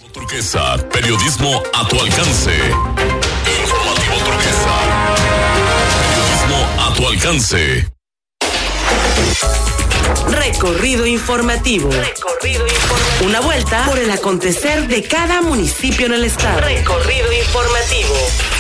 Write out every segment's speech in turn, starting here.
Turquesa, periodismo a tu alcance. Informativo Turquesa, periodismo a tu alcance. Recorrido informativo. Una vuelta por el acontecer de cada municipio en el estado. Recorrido informativo.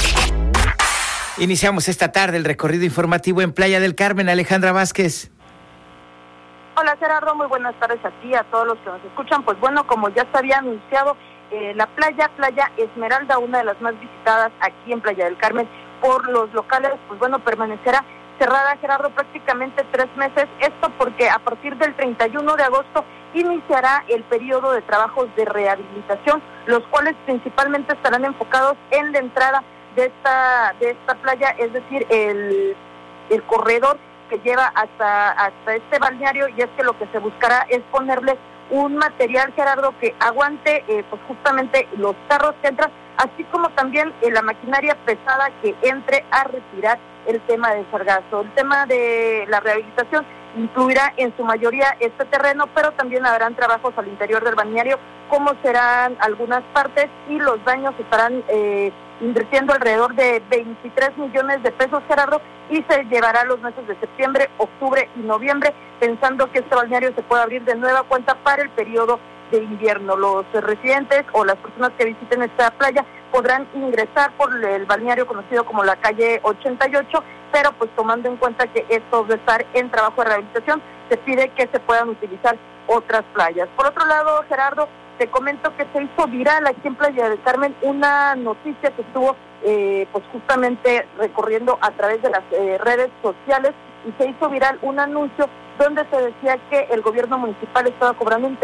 Iniciamos esta tarde el recorrido informativo en Playa del Carmen. Alejandra Vázquez. Hola Gerardo, muy buenas tardes a ti, a todos los que nos escuchan. Pues bueno, como ya se había anunciado, la Playa Esmeralda, una de las más visitadas aquí en Playa del Carmen por los locales, pues bueno, permanecerá cerrada, Gerardo, prácticamente 3 meses. Esto porque a partir del 31 de agosto iniciará el periodo de trabajos de rehabilitación, los cuales principalmente estarán enfocados en la entrada de esta playa, es decir, el corredor que lleva hasta este balneario, y es que lo que se buscará es ponerle un material, Gerardo, que aguante pues justamente los carros que entran, así como también la maquinaria pesada que entre a retirar el tema del sargazo. El tema de la rehabilitación incluirá en su mayoría este terreno, pero también habrán trabajos al interior del balneario, como serán algunas partes, y los daños estarán invirtiendo alrededor de 23 millones de pesos, Gerardo, y se llevará los meses de septiembre, octubre y noviembre, pensando que este balneario se pueda abrir de nueva cuenta para el periodo de invierno. Los residentes o las personas que visiten esta playa podrán ingresar por el balneario conocido como la calle 88, pero pues tomando en cuenta que esto debe estar en trabajo de rehabilitación, se pide que se puedan utilizar otras playas. Por otro lado, Gerardo, te comento que se hizo viral aquí en Playa del Carmen una noticia que estuvo pues justamente recorriendo a través de las redes sociales, y se hizo viral un anuncio donde se decía que el gobierno municipal estaba cobrando un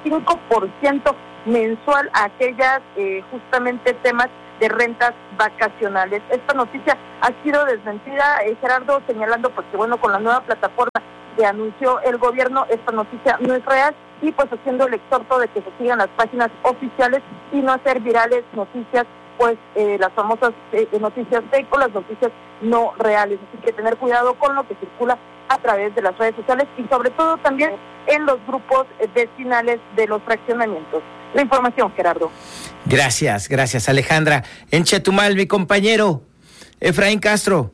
35% mensual a aquellas justamente temas de rentas vacacionales. Esta noticia ha sido desmentida, Gerardo, señalando pues que bueno, con la nueva plataforma que anunció el gobierno, esta noticia no es real, y pues haciendo el exhorto de que se sigan las páginas oficiales y no hacer virales noticias, pues las famosas noticias fake o las noticias no reales. Así que tener cuidado con lo que circula a través de las redes sociales y sobre todo también en los grupos vecinales de los fraccionamientos. La información, Gerardo. Gracias Alejandra. En Chetumal, mi compañero Efraín Castro.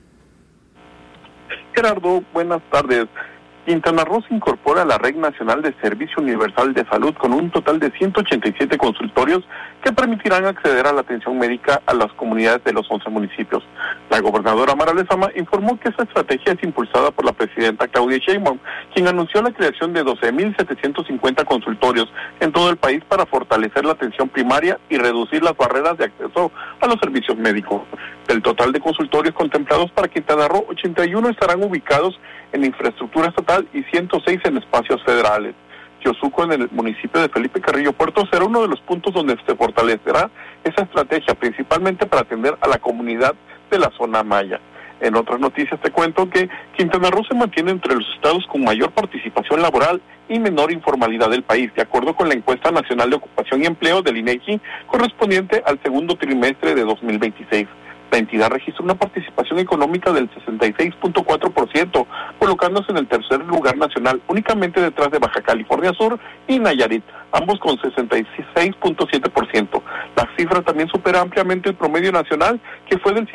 Gerardo, buenas tardes. Quintana Roo se incorpora a la Red Nacional de Servicio Universal de Salud con un total de 187 consultorios que permitirán acceder a la atención médica a las comunidades de los 11 municipios. La gobernadora Mara Lezama informó que esta estrategia es impulsada por la presidenta Claudia Sheinbaum, quien anunció la creación de 12,750 consultorios en todo el país para fortalecer la atención primaria y reducir las barreras de acceso a los servicios médicos. Del total de consultorios contemplados para Quintana Roo, 81 estarán ubicados en infraestructura estatal y 106 en espacios federales. Yosuco, en el municipio de Felipe Carrillo Puerto, será uno de los puntos donde se fortalecerá esa estrategia, principalmente para atender a la comunidad de la zona maya. En otras noticias te cuento que Quintana Roo se mantiene entre los estados con mayor participación laboral y menor informalidad del país, de acuerdo con la encuesta nacional de ocupación y empleo del INEGI, correspondiente al segundo trimestre de 2026. La entidad registra una participación económica del 66.4%, colocándose en el tercer lugar nacional, únicamente detrás de Baja California Sur y Nayarit, ambos con 66.7%. La cifra también supera ampliamente el promedio nacional, que fue del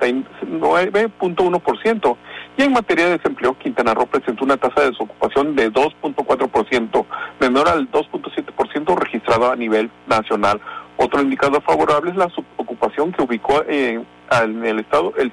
59.1%. Y en materia de desempleo, Quintana Roo presentó una tasa de desocupación de 2.4%, menor al 2.7% registrado a nivel nacional. Otro indicador favorable es la subocupación, que ubicó en el estado el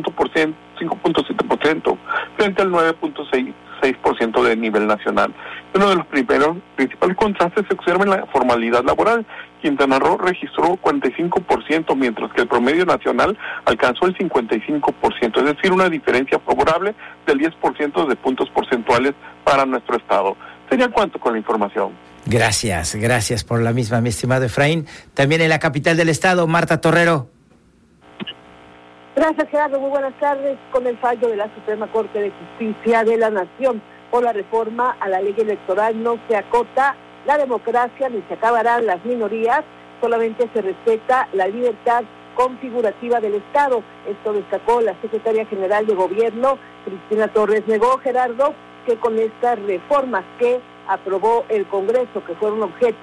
5.7% frente al 9.6% de nivel nacional. Uno de los principales contrastes se observa en la formalidad laboral. Quintana Roo registró 45%, mientras que el promedio nacional alcanzó el 55%, es decir, una diferencia favorable del 10% de puntos porcentuales para nuestro estado. ¿Sería cuánto con la información? Gracias por la misma, mi estimado Efraín. También en la capital del estado, Marta Torrero. Gracias, Gerardo. Muy buenas tardes. Con el fallo de la Suprema Corte de Justicia de la Nación por la reforma a la ley electoral, no se acota la democracia ni se acabarán las minorías, solamente se respeta la libertad configurativa del Estado. Esto destacó la secretaria general de Gobierno, Cristina Torres. Negó, Gerardo, que con estas reformas que aprobó el Congreso, que fueron objeto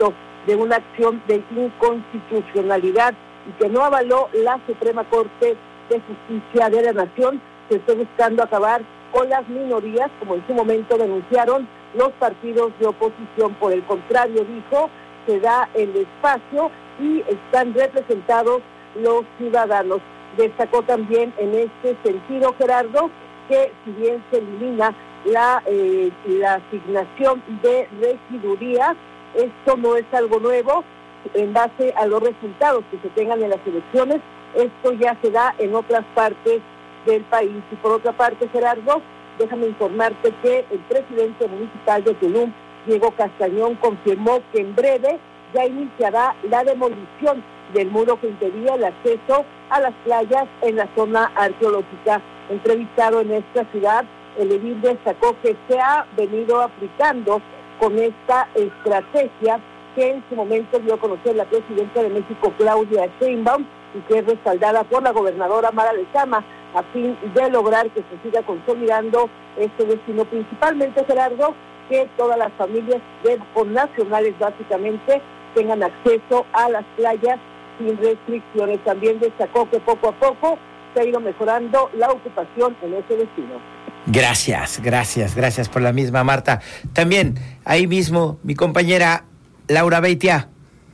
de una acción de inconstitucionalidad y que no avaló la Suprema Corte de Justicia de la Nación. Se está buscando acabar con las minorías, como en su momento denunciaron los partidos de oposición. Por el contrario, dijo, se da el espacio y están representados los ciudadanos. Destacó también en este sentido, Gerardo, que si bien se elimina la asignación de regidurías, esto no es algo nuevo. En base a los resultados que se tengan en las elecciones, esto ya se da en otras partes del país. Y por otra parte, Gerardo, déjame informarte que el presidente municipal de Tulum, Diego Castañón, confirmó que en breve ya iniciará la demolición del muro que impedía el acceso a las playas en la zona arqueológica. Entrevistado en esta ciudad, el edil destacó que se ha venido aplicando con esta estrategia que en su momento dio a conocer la presidenta de México, Claudia Sheinbaum, y que es respaldada por la gobernadora Mara Lezama, a fin de lograr que se siga consolidando este destino, principalmente, Gerardo, que todas las familias nacionales básicamente tengan acceso a las playas sin restricciones. También destacó que poco a poco se ha ido mejorando la ocupación en ese destino. Gracias por la misma, Marta. También ahí mismo mi compañera Laura Beitia.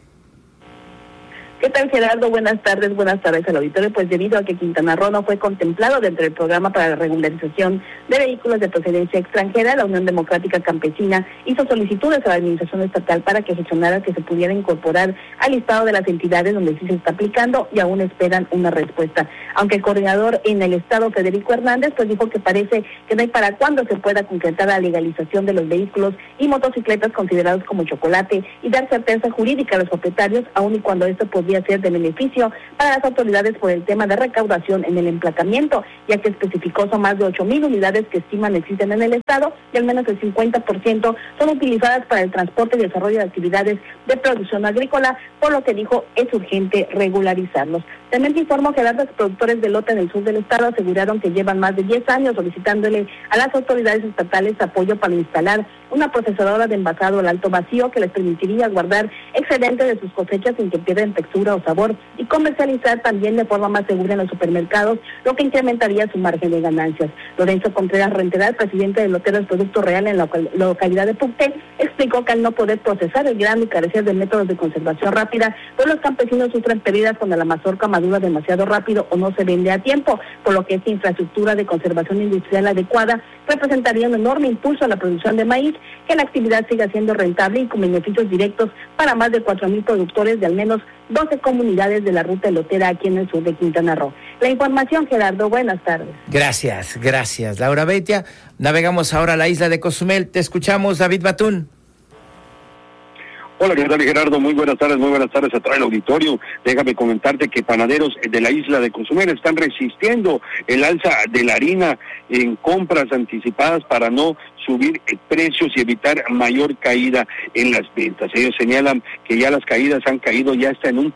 ¿Qué tal, Gerardo? Buenas tardes al auditorio. Pues debido a que Quintana Roo no fue contemplado dentro del programa para la regularización de vehículos de procedencia extranjera, la Unión Democrática Campesina hizo solicitudes a la Administración Estatal para que gestionara que se pudiera incorporar al listado de las entidades donde sí se está aplicando y aún esperan una respuesta. Aunque el coordinador en el Estado, Federico Hernández, pues dijo que parece que no hay para cuándo se pueda concretar la legalización de los vehículos y motocicletas considerados como chocolate y dar certeza jurídica a los propietarios, aun y cuando esto podría ser de beneficio para las autoridades por el tema de recaudación en el emplacamiento, ya que especificó son más de 8,000 unidades que estiman existen en el estado y al menos el 50% son utilizadas para el transporte y desarrollo de actividades de producción agrícola, por lo que dijo es urgente regularizarlos. También te informo que las productores de lote en el sur del estado aseguraron que llevan más de 10 años solicitándole a las autoridades estatales apoyo para instalar una procesadora de envasado al alto vacío que les permitiría guardar excedentes de sus cosechas sin que pierdan textura o sabor y comercializar también de forma más segura en los supermercados, lo que incrementaría su margen de ganancias. Lorenzo Contreras Renteral, presidente de Loteros Producto Real en la localidad de Pucté, explicó que al no poder procesar el grano y carecer de métodos de conservación rápida, pues los campesinos sufren pérdidas cuando la mazorca madura demasiado rápido o no se vende a tiempo, por lo que esta infraestructura de conservación industrial adecuada representaría un enorme impulso a la producción de maíz, que la actividad siga siendo rentable y con beneficios directos para más de 4,000 productores de al menos 12 comunidades de la ruta elotera aquí en el sur de Quintana Roo. La información, Gerardo, buenas tardes. Gracias, Laura Beitia. Navegamos ahora a la isla de Cozumel. Te escuchamos, David Batún. Hola, ¿qué tal, Gerardo? Muy buenas tardes a todo el auditorio. Déjame comentarte que panaderos de la isla de Cozumel están resistiendo el alza de la harina en compras anticipadas para no subir precios y evitar mayor caída en las ventas. Ellos señalan que ya las caídas han caído ya hasta en un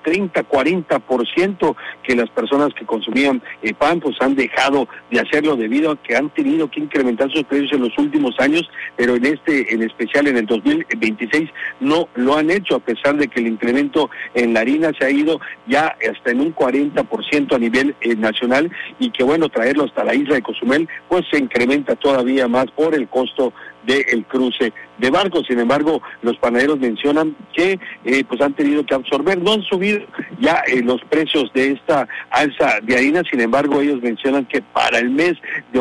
30-40%, que las personas que consumían pan pues han dejado de hacerlo debido a que han tenido que incrementar sus precios en los últimos años, pero en especial en el 2026 no lo han hecho, a pesar de que el incremento en la harina se ha ido ya hasta en un 40% a nivel nacional, y que bueno, traerlo hasta la isla de Cozumel pues se incrementa todavía más por el costo del cruce de barcos. Sin embargo, los panaderos mencionan que pues han tenido que absorber, no han subido ya los precios de esta alza de harina. Sin embargo, ellos mencionan que para el mes de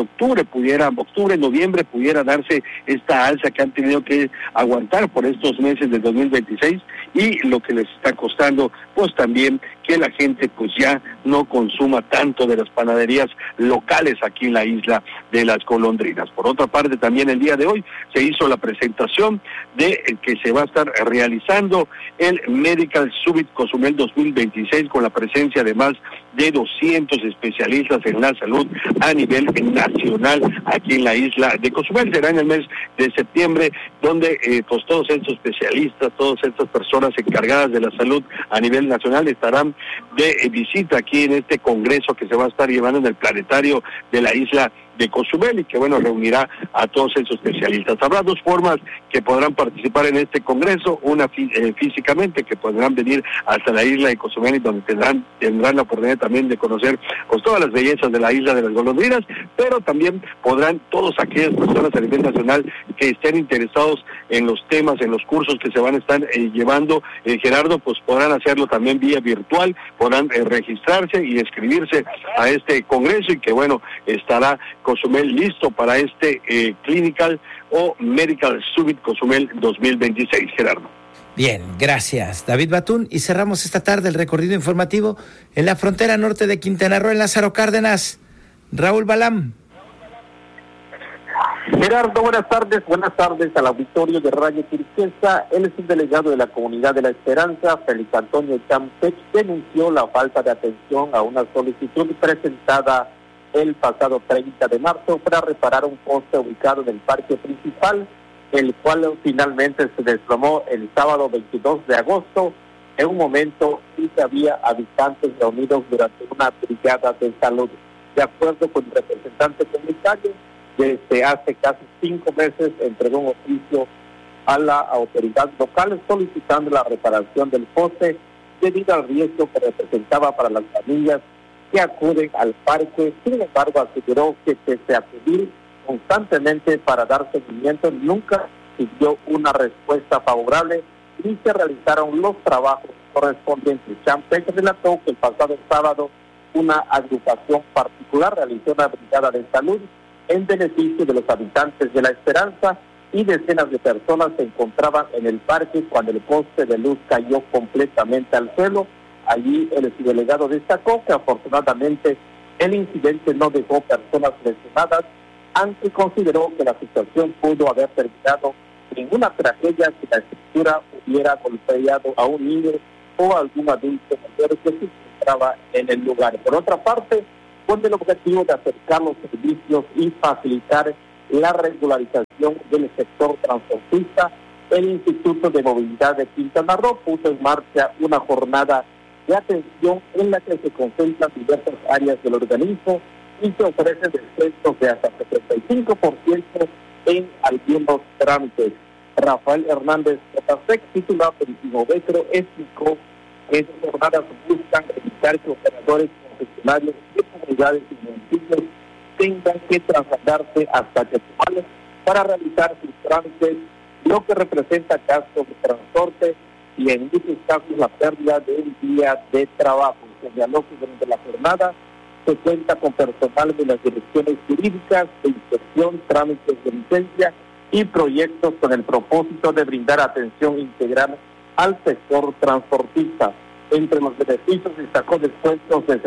noviembre pudiera darse esta alza que han tenido que aguantar por estos meses del 2026, y lo que les está costando pues también que la gente pues ya no consuma tanto de las panaderías locales aquí en la isla de las Golondrinas. Por otra parte, también el día de hoy se hizo la presentación de que se va a estar realizando el Medical Summit Cozumel 2026, con la presencia de más de 200 especialistas en la salud a nivel nacional aquí en la isla de Cozumel. Será en el mes de septiembre, donde pues todos estos especialistas, todas estas personas encargadas de la salud a nivel nacional estarán de visita aquí en este congreso que se va a estar llevando en el planetario de la isla de Cozumel y que bueno, reunirá a todos esos especialistas. Habrá dos formas que podrán participar en este congreso, una físicamente, que podrán venir hasta la isla de Cozumel y donde tendrán la oportunidad también de conocer pues todas las bellezas de la isla de las golondrinas, pero también podrán todos aquellas personas a nivel nacional que estén interesados en los temas, en los cursos que se van a estar llevando, Gerardo, pues podrán hacerlo también vía virtual, podrán registrarse y inscribirse a este congreso y que bueno, estará Cozumel listo para este Clinical o Medical Summit Cozumel 2026, Gerardo. Bien, gracias, David Batún. Y cerramos esta tarde el recorrido informativo en la frontera norte de Quintana Roo, en Lázaro Cárdenas. Raúl Balam. Gerardo, buenas tardes al auditorio de Radio Turquesa. El subdelegado de la Comunidad de la Esperanza, Félix Antonio Champech, denunció la falta de atención a una solicitud presentada el pasado 30 de marzo para reparar un poste ubicado en el parque principal, el cual finalmente se desplomó el sábado 22 de agosto, en un momento en que había habitantes reunidos durante una brigada de salud. De acuerdo con el representante comunitario, desde hace casi 5 meses entregó un oficio a la autoridad local solicitando la reparación del poste debido al riesgo que representaba para las familias que acuden al parque. Sin embargo, aseguró que pese a acudir constantemente para dar seguimiento, nunca recibió una respuesta favorable ni se realizaron los trabajos correspondientes. Champech relató que el pasado sábado una agrupación particular realizó una brigada de salud en beneficio de los habitantes de La Esperanza y decenas de personas se encontraban en el parque cuando el poste de luz cayó completamente al suelo. Allí el subdelegado destacó que afortunadamente el incidente no dejó personas lesionadas, aunque consideró que la situación pudo haber terminado en una tragedia si la estructura hubiera golpeado a un niño o a algún adulto mayor que se encontraba en el lugar. Por otra parte, con el objetivo de acercar los servicios y facilitar la regularización del sector transportista, el Instituto de Movilidad de Quintana Roo puso en marcha una jornada de atención en la que se concentran diversas áreas del organismo y se ofrecen descuentos de hasta 75% en algunos trámites. Rafael Hernández Cotasec, titular del Innovetro, explicó que estas jornadas buscan evitar que operadores concesionarios de comunidades y municipios tengan que trasladarse hasta Chetumal para realizar sus trámites, lo que representa gastos de transporte y en muchos casos la pérdida de un día de trabajo. Señaló que durante la jornada se cuenta con personal de las direcciones jurídicas, de inspección, trámites de licencia y proyectos con el propósito de brindar atención integral al sector transportista. Entre los beneficios destacó descuentos del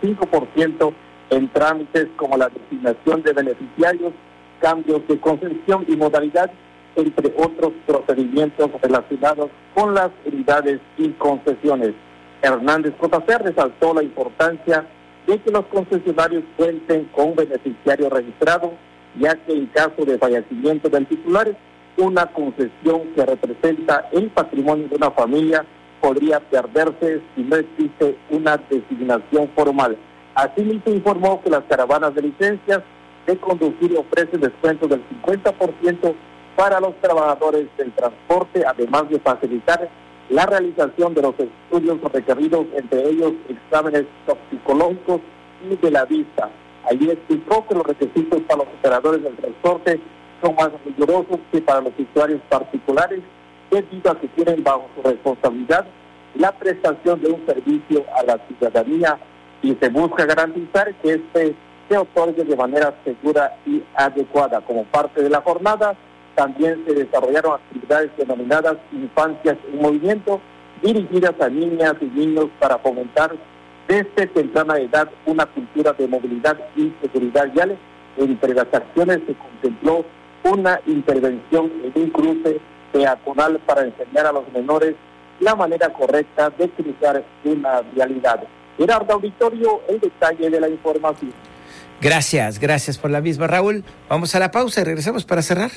75% en trámites como la designación de beneficiarios, cambios de concesión y modalidad, entre otros procedimientos relacionados con las unidades y concesiones. Hernández Cotasec resaltó la importancia de que los concesionarios cuenten con un beneficiario registrado, ya que en caso de fallecimiento del titular, una concesión que representa el patrimonio de una familia podría perderse si no existe una designación formal. Asimismo, informó que las caravanas de licencias de conducir ofrecen descuentos del 50% para los trabajadores del transporte, además de facilitar la realización de los estudios requeridos, entre ellos exámenes toxicológicos y de la vista. Allí explicó que los requisitos para los operadores del transporte son más rigurosos que para los usuarios particulares, debido a que tienen bajo su responsabilidad la prestación de un servicio a la ciudadanía y se busca garantizar que este se otorgue de manera segura y adecuada. Como parte de la jornada, también se desarrollaron actividades denominadas Infancias en Movimiento, dirigidas a niñas y niños para fomentar desde temprana edad una cultura de movilidad y seguridad vial. Entre las acciones se contempló una intervención en un cruce peatonal para enseñar a los menores la manera correcta de cruzar una vialidad. Gerardo Auditorio, el detalle de la información. Gracias por la misma, Raúl. Vamos a la pausa y regresamos para cerrar.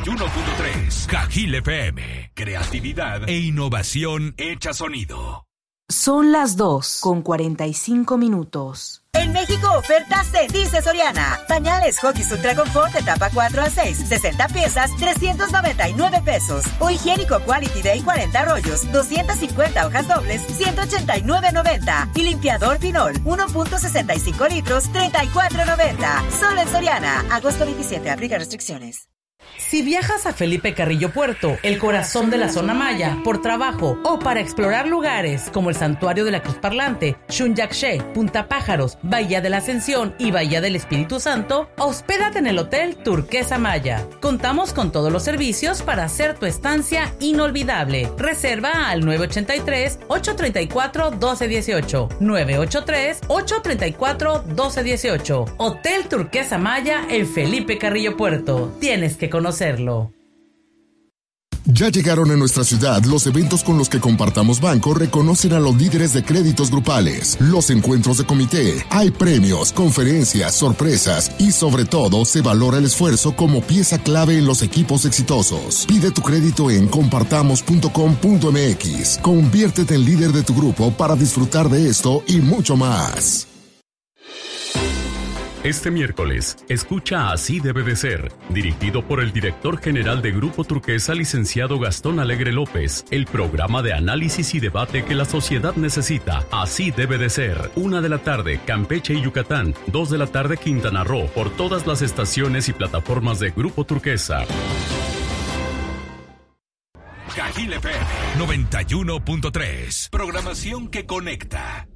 91.3. Cajil FM. Creatividad e innovación hecha sonido. Son las 2:45. En México, ofertas se dice Soriana. Pañales Huggies Ultra Confort etapa 4 a 6, 60 piezas, 399 pesos. O higiénico Quality Day 40 rollos, 250 hojas dobles, 189.90. Y limpiador Pinol, 1.65 litros, 34.90. Solo en Soriana. Agosto 27, aplica restricciones. Si viajas a Felipe Carrillo Puerto, el corazón de la zona maya, por trabajo o para explorar lugares como el Santuario de la Cruz Parlante, Xunyaxché, Punta Pájaros, Bahía de la Ascensión y Bahía del Espíritu Santo, hospédate en el Hotel Turquesa Maya. Contamos con todos los servicios para hacer tu estancia inolvidable. Reserva al 983-834-1218. 983-834-1218. Hotel Turquesa Maya en Felipe Carrillo Puerto. Tienes que conocerlo. Ya llegaron a nuestra ciudad los eventos con los que Compartamos Banco reconocen a los líderes de créditos grupales, los encuentros de comité, hay premios, conferencias, sorpresas y sobre todo se valora el esfuerzo como pieza clave en los equipos exitosos. Pide tu crédito en compartamos.com.mx. Conviértete en líder de tu grupo para disfrutar de esto y mucho más. Este miércoles, escucha Así debe de ser, dirigido por el director general de Grupo Turquesa, licenciado Gastón Alegre López, el programa de análisis y debate que la sociedad necesita. Así debe de ser. 1:00 p.m, Campeche y Yucatán. 2:00 p.m, Quintana Roo, por todas las estaciones y plataformas de Grupo Turquesa. Cajil FM 91.3. Programación que conecta.